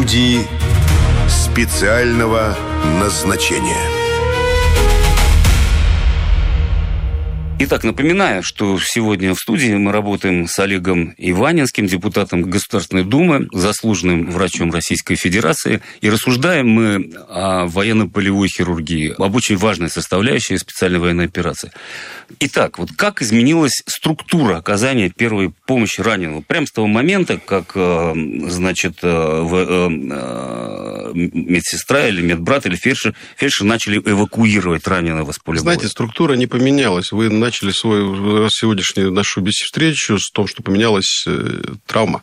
Люди специального назначения. Итак, напоминаю, что сегодня в студии мы работаем с Олегом Иванинским, депутатом Государственной Думы, заслуженным врачом Российской Федерации. И рассуждаем мы о военно-полевой хирургии, об очень важной составляющей специальной военной операции. Итак, вот как изменилась структура оказания первой помощи раненому? Прямо с того момента, как, значит, медсестра или медбрат или фельдшер начали эвакуировать раненого с поля боя. Знаете, структура не поменялась. Вы начали свою сегодняшнюю нашу встречу с том, что поменялась травма.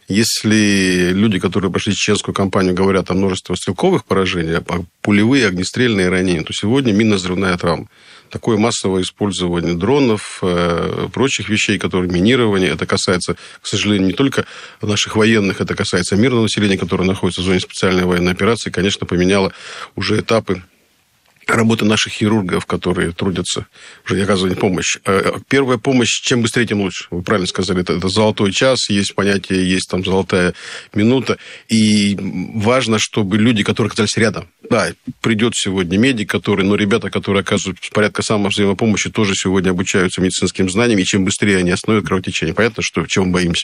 Если люди, которые прошли чеченскую кампанию, говорят о множестве стрелковых поражений, а пулевые огнестрельные ранения, то сегодня минно-взрывная травма. Такое массовое использование дронов, прочих вещей, которые минирование. Это касается, к сожалению, не только наших военных, это касается мирного населения, которое находится в зоне специальной военной операции, конечно, поменяло уже этапы работы наших хирургов, которые трудятся уже оказывать помощь. Первая помощь, чем быстрее, тем лучше. Вы правильно сказали, это золотой час, есть понятие, есть там золотая минута. И важно, чтобы люди, которые оказались рядом, да, придет сегодня медик, но ребята, которые оказывают порядка самовзаимопомощи, тоже сегодня обучаются медицинским знаниям, и чем быстрее они остановят кровотечение. Понятно, что чего мы боимся?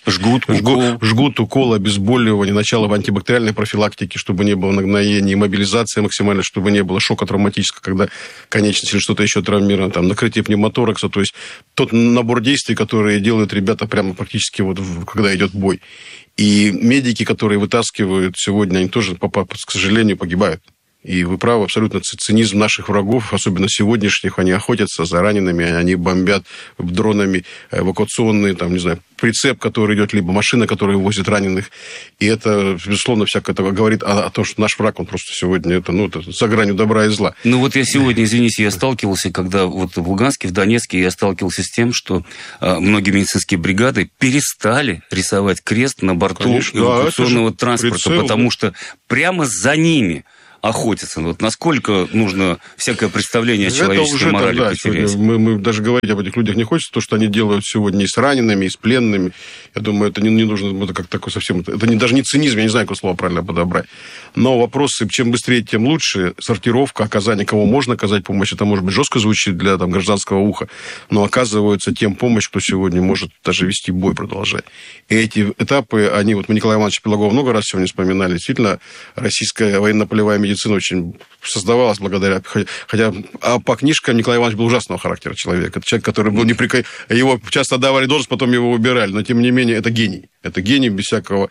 Жгут, укол, обезболивание, начало антибактериальной профилактики, чтобы не было нагноений, мобилизация максимально, чтобы не было шока травматического, когда конечность или что-то еще травмировано, там, накрытие пневмоторакса, то есть тот набор действий, которые делают ребята прямо практически вот когда идет бой. И медики, которые вытаскивают сегодня, они тоже, к сожалению, погибают. И вы правы, абсолютно цинизм наших врагов, особенно сегодняшних, они охотятся за ранеными, они бомбят дронами эвакуационные, там, не знаю, прицеп, который идет, либо машина, которая возит раненых. И это, безусловно, всякое это говорит о том, что наш враг, он просто сегодня это за гранью добра и зла. Ну вот я сегодня, извините, я сталкивался, когда вот в Луганске, в Донецке, я сталкивался с тем, что многие медицинские бригады перестали рисовать крест на борту эвакуационного транспорта, прицел, потому что прямо за ними охотятся. Вот насколько нужно всякое представление о человеческой морали потерять? Мы даже говорить об этих людях не хочется, то, что они делают сегодня и с ранеными, и с пленными. Я думаю, это не нужно, это как такой совсем... Это даже не цинизм, я не знаю, какое слово правильно подобрать. Но вопросы, чем быстрее, тем лучше. Сортировка, оказание, кому можно оказать помощь, это, может быть, жестко звучит для гражданского уха, но оказывается тем помощь, кто сегодня может даже вести бой, продолжать. И эти этапы, мы Николая Ивановича Пелагова много раз сегодня вспоминали, действительно, российская военно-полевая медицина очень создавалась благодаря... Хотя по книжкам Николай Иванович был ужасного характера человек. Это человек, который был его часто отдавали должность, потом его убирали. Но, тем не менее, это гений. Это гений без всякого,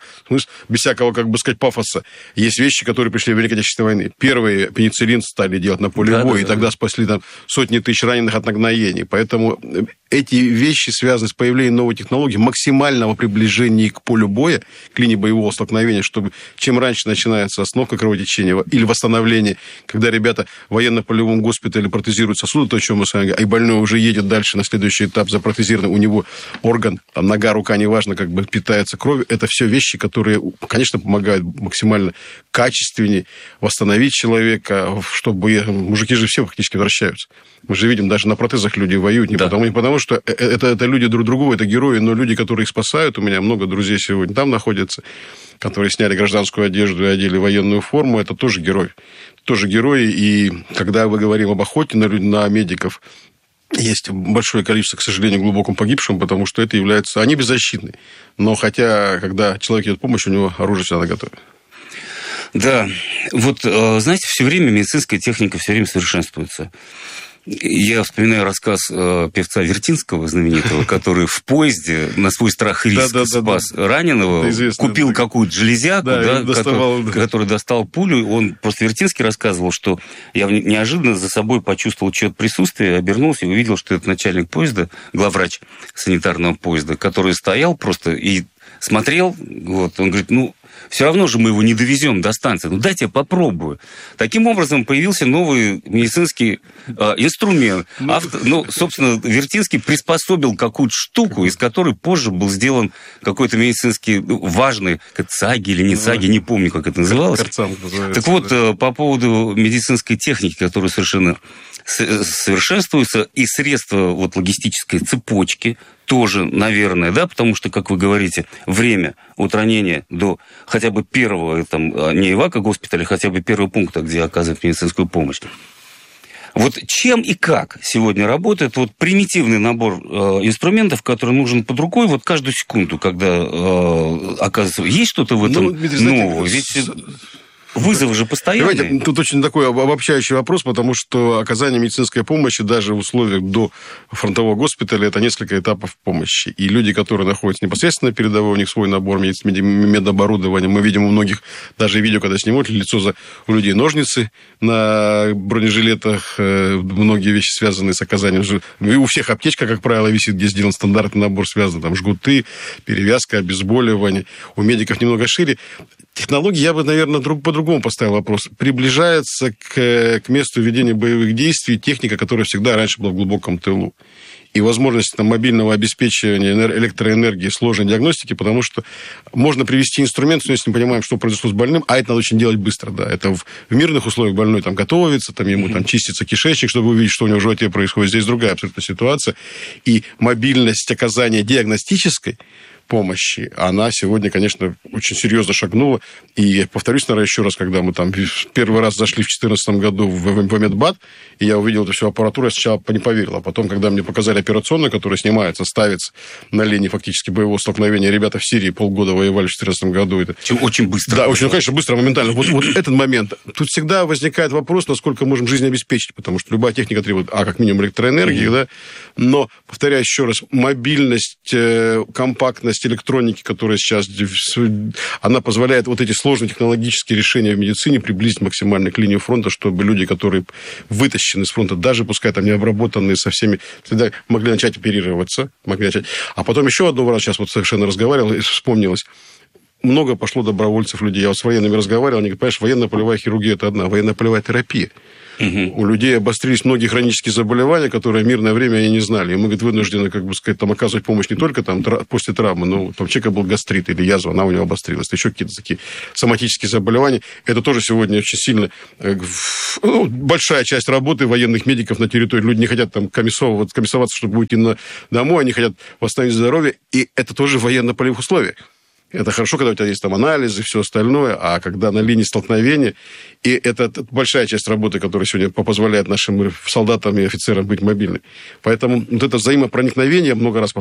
пафоса. Есть вещи, которые пришли в Великой Отечественной войны. Первый пенициллин стали делать на поле боя, и тогда спасли сотни тысяч раненых от нагноений. Поэтому эти вещи связаны с появлением новой технологии, максимального приближения к полю боя, к линии боевого столкновения, чтобы чем раньше начинается остановка кровотечения или восстановление, когда ребята в военно-полевом госпитале протезируют сосуды, то, о чем мы с вами говорим, и больной уже едет дальше на следующий этап запротезированный, у него орган, нога, рука, неважно, питается кровью. Это все вещи, которые, конечно, помогают максимально качественнее восстановить человека, чтобы... Мужики же все фактически возвращаются. Мы же видим, даже на протезах люди воюют не потому, что это люди друг другу, это герои, но люди, которые их спасают, у меня много друзей сегодня там находятся, которые сняли гражданскую одежду и одели военную форму, это тоже герой. Тоже герои, и когда мы говорим об охоте на медиков, есть большое количество, к сожалению, глубоком погибшим, потому что это является... Они беззащитны. Но хотя, когда человек идет в помощь, у него оружие всегда наготове. Да. Знаете, все время медицинская техника все время совершенствуется. Я вспоминаю рассказ певца Вертинского, знаменитого, который в поезде на свой страх и риск спас раненого, купил какую-то железяку, который достал пулю. Он просто Вертинский рассказывал, что я неожиданно за собой почувствовал чьё-то присутствие, обернулся и увидел, что это начальник поезда, главврач санитарного поезда, который стоял просто и смотрел. Он говорит, все равно же мы его не довезем до станции. Дайте я попробую. Таким образом, появился новый медицинский инструмент. Собственно, Вертинский приспособил какую-то штуку, из которой позже был сделан какой-то медицинский важный, ЦАГИ или не ЦАГИ, не помню, как это называлось. Так вот, по поводу медицинской техники, которая совершенно совершенствуется, и средства логистической цепочки тоже, наверное, да, потому что, как вы говорите, время от ранения до хотя бы первого, там, не эвако-госпиталя, хотя бы первого пункта, где оказывают медицинскую помощь. Вот чем и как сегодня работает вот примитивный набор инструментов, который нужен под рукой вот каждую секунду, когда оказывается... Есть что-то в этом нового? Ведь вызовы же постоянные. Понимаете, тут очень такой обобщающий вопрос, потому что оказание медицинской помощи даже в условиях до фронтового госпиталя – это несколько этапов помощи. И люди, которые находятся непосредственно на передовой, у них свой набор медоборудования. Мы видим у многих даже видео, когда снимают лицо у людей ножницы на бронежилетах, многие вещи, связанные с оказанием. И у всех аптечка, как правило, висит, где сделан стандартный набор, связан там жгуты, перевязка, обезболивание. У медиков немного шире. Технологии я бы, наверное, по-другому поставил вопрос. Приближается к месту ведения боевых действий техника, которая всегда раньше была в глубоком тылу. И возможность там, мобильного обеспечивания электроэнергии, сложной диагностики, потому что можно привести инструмент, но если мы понимаем, что произошло с больным, а это надо очень делать быстро, да. Это в мирных условиях больной там готовится, там, ему там чистится кишечник, чтобы увидеть, что у него в животе происходит. Здесь другая абсолютно ситуация. И мобильность оказания диагностической помощи, она сегодня, конечно, очень серьезно шагнула. И повторюсь, наверное, еще раз, когда мы там первый раз зашли в 2014 году в медбат, и я увидел эту всю аппаратуру, я сначала не поверил. А потом, когда мне показали операционную, которая снимается, ставится на линии фактически боевого столкновения, ребята в Сирии полгода воевали в 2014 году. Это... Очень быстро. Да, очень, конечно, быстро, моментально. Вот этот момент. Тут всегда возникает вопрос, насколько можем жизнь обеспечить, потому что любая техника требует, как минимум, электроэнергии, да, но, повторяю еще раз, мобильность, компактность электроники, которая сейчас, она позволяет вот эти сложные технологические решения в медицине приблизить максимально к линии фронта, чтобы люди, которые вытащены с фронта, даже пускай там не обработанные со всеми, всегда могли начать оперироваться, А потом еще одно раз, сейчас вот совершенно разговаривал, и вспомнилось, много пошло добровольцев людей. Я вот с военными разговаривал, они говорят, понимаешь, военно-полевая хирургия – это одна, военно-полевая терапия. У людей обострились многие хронические заболевания, которые в мирное время они не знали. И мы, говорит, вынуждены, как бы сказать, там, оказывать помощь не только там, после травмы, но там, у человека был гастрит или язва, она у него обострилась. Еще какие-то такие соматические заболевания. Это тоже сегодня очень сильно... большая часть работы военных медиков на территории. Люди не хотят там комиссоваться, чтобы уйти домой, они хотят восстановить здоровье. И это тоже в военно-полевых условиях. Это хорошо, когда у тебя есть там анализы и все остальное, а когда на линии столкновения, и это большая часть работы, которая сегодня позволяет нашим солдатам и офицерам быть мобильными. Поэтому вот это взаимопроникновение, много раз